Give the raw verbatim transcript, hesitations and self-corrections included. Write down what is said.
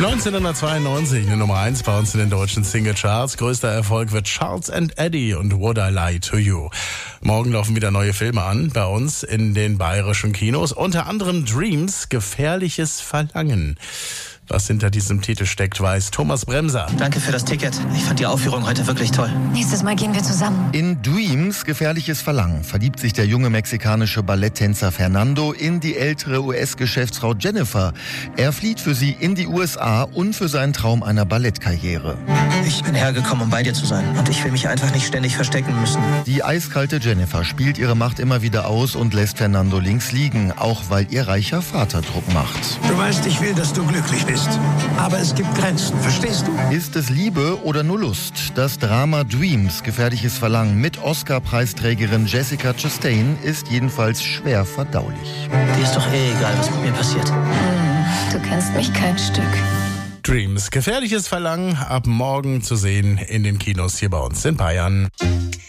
neunzehnhundertzweiundneunzig eine Nummer eins bei uns in den deutschen Singlecharts. Größter Erfolg wird Charles and Eddie und Would I Lie to You. Morgen laufen wieder neue Filme an bei uns in den bayerischen Kinos. Unter anderem Dreams, gefährliches Verlangen. Was hinter diesem Titel steckt, weiß Thomas Bremser. Danke für das Ticket. Ich fand die Aufführung heute wirklich toll. Nächstes Mal gehen wir zusammen. In Dreams, gefährliches Verlangen, verliebt sich der junge mexikanische Balletttänzer Fernando in die ältere U S-Geschäftsfrau Jennifer. Er flieht für sie in die U S A und für seinen Traum einer Ballettkarriere. Ich bin hergekommen, um bei dir zu sein. Und ich will mich einfach nicht ständig verstecken müssen. Die eiskalte Jennifer spielt ihre Macht immer wieder aus und lässt Fernando links liegen, auch weil ihr reicher Vater Druck macht. Du weißt, ich will, dass du glücklich bist. Aber es gibt Grenzen, verstehst du? Ist es Liebe oder nur Lust? Das Drama Dreams, gefährliches Verlangen mit Oscar-Preisträgerin Jessica Chastain ist jedenfalls schwer verdaulich. Dir ist doch eh egal, was mit mir passiert. Hm, du kennst mich kein Stück. Dreams, gefährliches Verlangen, ab morgen zu sehen in den Kinos hier bei uns in Bayern.